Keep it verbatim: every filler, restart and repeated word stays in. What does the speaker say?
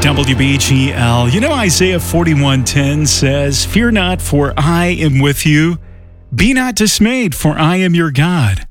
W B G L. You know, Isaiah forty-one ten says, "Fear not, for I am with you. Be not dismayed, for I am your God.